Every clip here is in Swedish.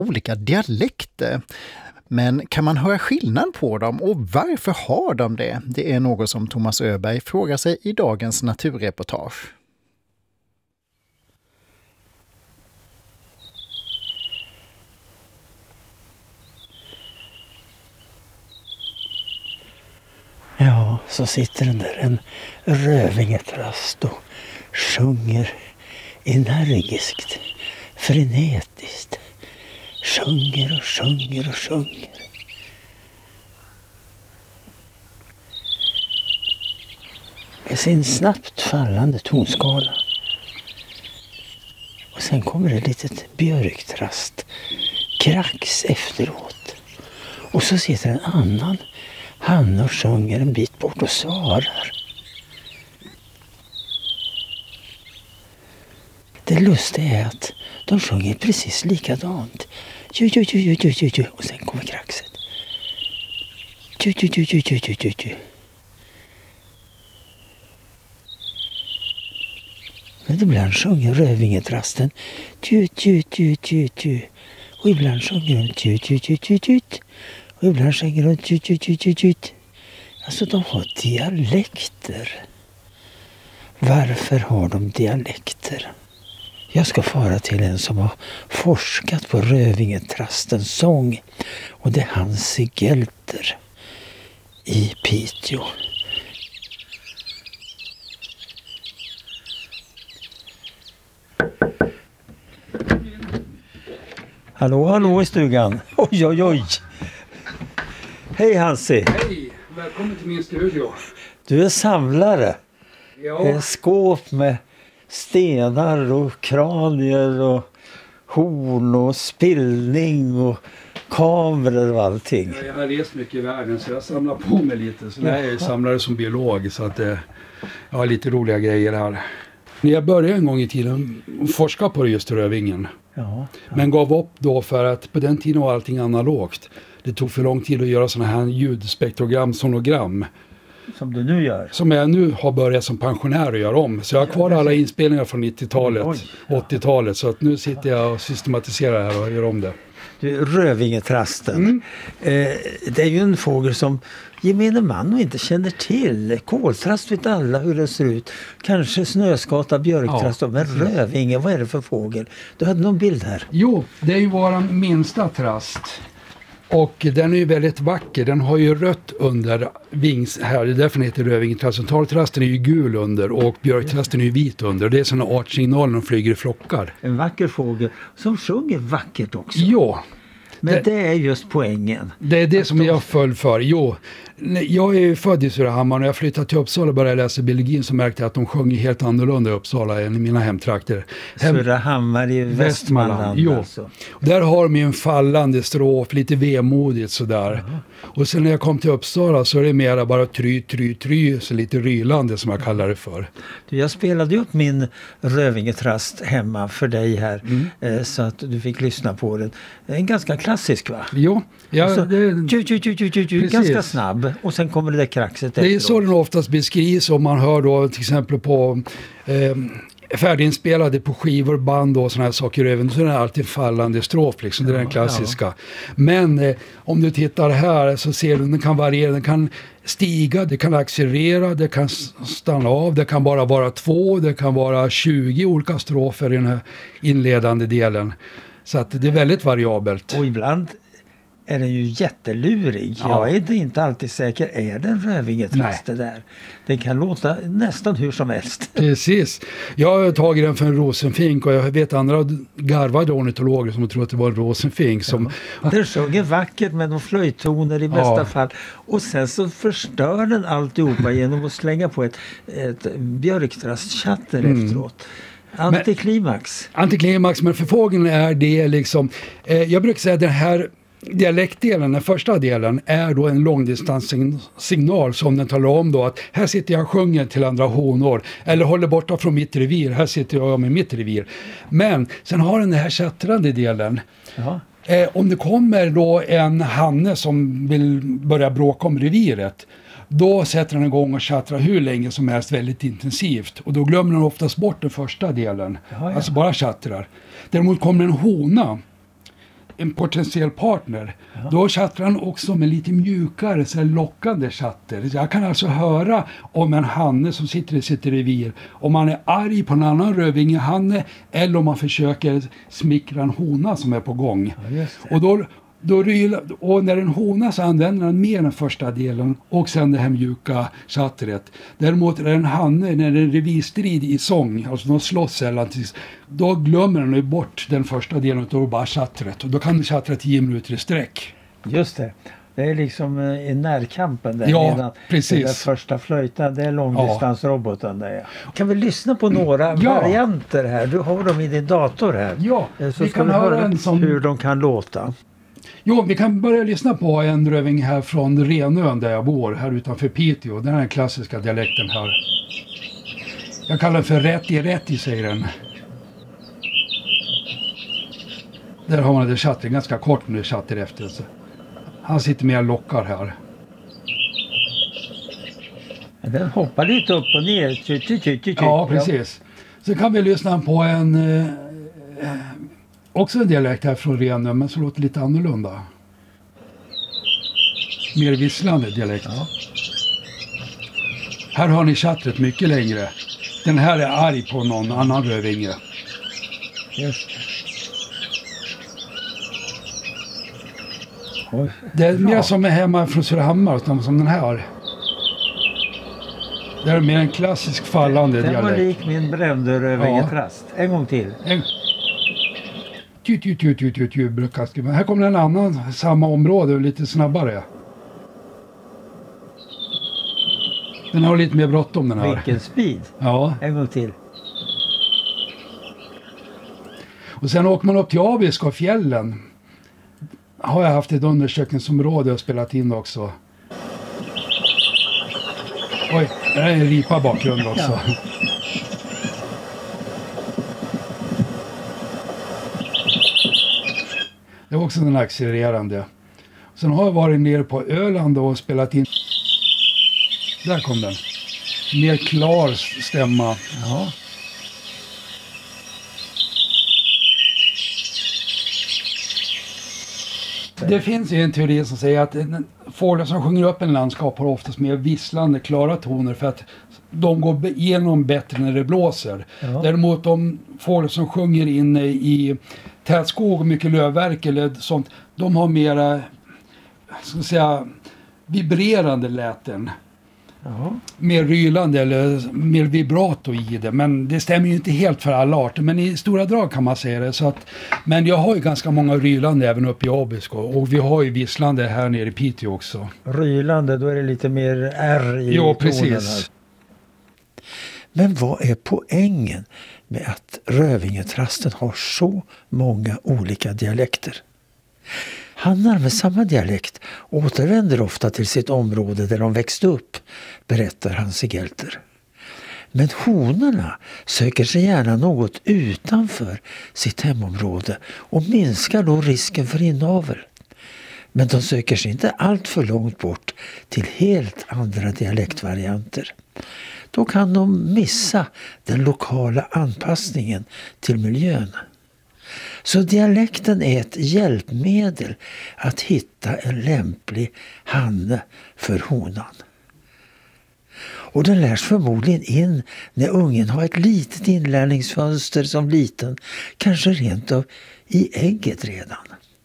olika dialekter. Men kan man höra skillnad på dem och varför har de det? Det är något som Thomas Öberg frågar sig i dagens naturreportage. Ja, så sitter den där en rövingetrast och sjunger energiskt, frenetiskt. Sjunger och sjunger och sjunger. Med sin snabbt fallande tonskala. Och sen kommer det ett litet björktrast. Krax efteråt. Och så sitter en annan hanne och sjunger en bit bort och svarar. Det lustiga är att de sjunger precis likadant. Ju, ju, ju, ju, ju, ju, ju. Och sen kommer kraxet. Ju, ju, ju, ju, ju, ju, ju, ju. Men ibland sjunger rövingetrasten ju, ju, ju, ju, ju. Och ibland sjunger de ju, ju, ju, ju, ju. Och ibland sjunger de ju, ju, ju, ju, ju. Alltså de har dialekter. Varför har de dialekter? Jag ska fara till en som har forskat på rövingetrastens sång. Och det är Hansi Gelter i Piteå. Hallå, hallå i stugan. Oj, oj, oj. Hej Hansi. Hej, välkommen till min studio. Du är samlare. Ja. Skåp med stenar och kranier och horn och spillning och kameror och allting. Jag har rest mycket i världen så jag samlar på mig lite. Så jag är samlare som biolog så att jag har lite roliga grejer här. När jag började en gång i tiden forska på just rövingen. Ja. Men gav upp då för att på den tiden var allting analogt. Det tog för lång tid att göra sådana här ljudspektrogram, sonogram. Som du nu gör. Som jag nu har börjat som pensionär att göra om. Så jag har kvar alla inspelningar från 90-talet, 80-talet. Så att nu sitter jag och systematiserar här och gör om det. Du, rövingetrasten. Det är ju en fågel som gemene man inte känner till. Koltrast vet alla hur det ser ut. Kanske snöskata, björktrast. Men rövinge, vad är det för fågel? Du hade någon bild här. Jo, det är ju vår minsta trast. Och den är ju väldigt vacker. Den har ju rött under vings här. Det är därför den heter rövingetrast. Taltrasten är ju gul under och björktrasten är ju vit under. Det är sådana artsignaler när de flyger i flockar. En vacker fågel som sjunger vackert också. Jo. Men det är just poängen. Det är det som jag föll för. Jo, jag är ju född i Surahammar och när jag flyttade till Uppsala och började läsa biologin så märkte jag att de sjunger helt annorlunda i Uppsala än i mina hemtrakter. Surahammar i Västmanland. Jo, alltså. Där har de ju en fallande strof, lite vemodigt sådär. Och sen när jag kom till Uppsala så är det mera bara try, så lite rylande som jag kallar det för. Du, jag spelade upp min rövingetrast hemma för dig här så att du fick lyssna på den. En ganska klassisk, va? Jo, ja, så, det ganska snabb och sen kommer det där kraxet efteråt. Det är så den oftast beskrivs om man hör då till exempel på färdiginspelade på skivor, band och såna här saker över, så är det alltid fallande strof liksom, det är den klassiska. Ja. Men om du tittar här så ser du, den kan variera, den kan stiga, det kan accelerera, det kan stanna av, det kan bara vara 2, det kan vara 20 olika strofer i den här inledande delen. Så att det är väldigt variabelt. Och ibland är den ju jättelurig. Ja. Jag är inte alltid säker. Är det en rövingetrast det där? Det kan låta nästan hur som helst. Precis. Jag har tagit den för en rosenfink och jag vet andra garvade ornitologer som tror att det var en rosenfink. Som... Ja. Den sjunger vackert med de flöjtoner i bästa fall. Och sen så förstör den alltihopa genom att slänga på ett björktrastchatter efteråt. Antiklimax, men för fågeln är det liksom... jag brukar säga att den här dialektdelen, den första delen, är då en långdistanssignal som den talar om då att här sitter jag och sjunger till andra honor eller håller borta från mitt revir, här sitter jag med mitt revir. Men sen har den här chattrande delen. Om det kommer då en hanne som vill börja bråka om reviret, då sätter den igång och chattrar hur länge som helst väldigt intensivt. Och då glömmer den oftast bort den första delen. Alltså bara chattrar. Däremot kommer en hona. en potentiell partner, då chattar han också med lite mjukare, så här lockande chatter. Jag kan alltså höra om en hanne som sitter i sitt revir, om man är arg på en annan rövingehanne eller om man försöker smickra en hona som är på gång. Ja, och när en hona så använder den mer den första delen och sen det här mjuka chattret. Däremot är en hanne, när det är en revirstrid i sång, alltså de slåss sällan, då glömmer den ju bort den första delen och då bara chattret. Och då kan den chattra 10 minuter i sträck. Just det. Det är liksom i närkampen där. Ja, precis. Den där första flöjten, det är långdistansroboten där. Ja. Kan vi lyssna på några varianter här? Du har dem i din dator här. Ja, så vi kan höra hur de kan låta. Jo, vi kan börja lyssna på en röving här från Renön där jag bor, här utanför Piteå. Den här klassiska dialekten här. Jag kallar den för rätti, säger den. Där har man det chattret, ganska kort med chatter efter. Så. Han sitter med och lockar här. Den hoppar lite upp och ner. Ja, precis. Så kan vi lyssna på en... också en dialekt här från Renö, men så låter lite annorlunda. Mer visslande dialekt. Ja. Här har ni chattret mycket längre. Den här är arg på någon annan rövinge. Just det. Det är mer som är hemma från Surahammar, som den här. Det är mer en klassisk fallande dialekt. Den var lik min brände rövingetrast. En gång till. Brukar skriva. Här kommer en annan, samma område och lite snabbare. Den har lite mer bråttom den här. Vilken speed. Ja. En gång till. Och sen åker man upp till Abisko och fjällen. Har jag haft ett undersökningsområde och spelat in också. Oj, det är en ripa bakgrund också. Ja. Det är också den accelererande. Sen har jag varit nere på Öland och spelat in. Där kom den. Mer klar stämma. Ja. Det finns ju en teori som säger att fåglar som sjunger upp en landskap har oftast mer visslande, klara toner för att de går igenom bättre när det blåser. Ja. Däremot de fåglar som sjunger inne i tätskog och mycket lövverk eller sånt, de har mera, ska jag säga, vibrerande läten. Jaha. Mer rylande eller mer vibrato i det, men det stämmer ju inte helt för alla arter, men i stora drag kan man säga det. Så att, men jag har ju ganska många rylande även uppe i Abisko och vi har ju visslande här nere i Piteå också. Rylande, då är det lite mer R i tonen. Precis. Men vad är poängen med att rövingetrasten har så många olika dialekter? Hannar med samma dialekt återvänder ofta till sitt område där de växte upp, berättar Hansi Gelter. Men honorna söker sig gärna något utanför sitt hemområde och minskar då risken för inavel. Men de söker sig inte allt för långt bort till helt andra dialektvarianter. Då kan de missa den lokala anpassningen till miljön. Så dialekten är ett hjälpmedel att hitta en lämplig hanne för honan. Och den lärs förmodligen in när ungen har ett litet inlärningsfönster som liten, kanske rent av i ägget redan.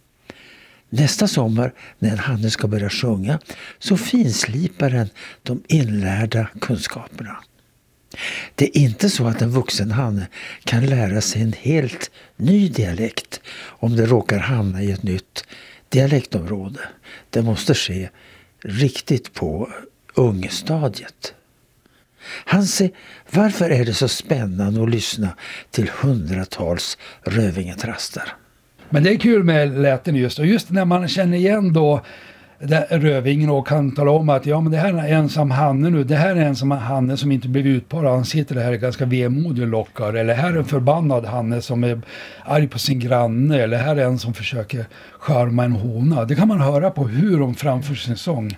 Nästa sommar när en hanne ska börja sjunga så finslipar den de inlärda kunskaperna. Det är inte så att en vuxen hanne kan lära sig en helt ny dialekt om det råkar hamna i ett nytt dialektområde. Det måste ske riktigt på ungstadiet. Hansi, varför är det så spännande att lyssna till hundratals rövingetrastar? Men det är kul med läten just, och just när man känner igen då rövingen och kan tala om att ja, men det här är en ensam hanne nu, det här är en ensam hanne som inte blev utparad, han sitter där ganska vemodig och lockar, eller här är en förbannad hanne som är arg på sin granne, eller här är en som försöker charma en hona. Det kan man höra på hur de framför sin sång.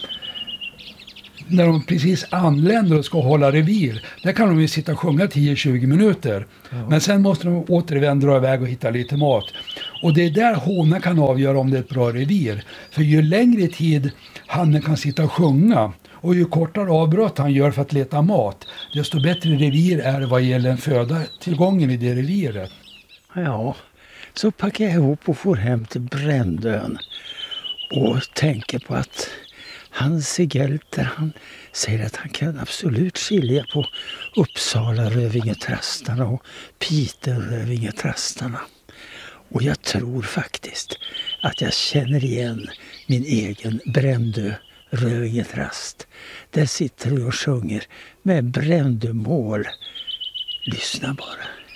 När de precis anländer och ska hålla revir, där kan de ju sitta och sjunga 10-20 minuter. Ja. Men sen måste de återvända, dra iväg och hitta lite mat. Och det är där honan kan avgöra om det är ett bra revir. För ju längre tid hannen kan sitta och sjunga och ju kortare avbrott han gör för att leta mat, desto bättre revir är det vad gäller föda tillgången i det reviret. Ja, så packar jag ihop och får hem till Brändön och tänker på att Hans Gelter, han säger att han kan absolut skilja på Uppsala-Rövingetrastarna och Piteå-Rövingetrastarna. Och jag tror faktiskt att jag känner igen min egen Brändö-Rövingetrast. Där sitter jag och sjunger med Brändömål. Lyssna bara.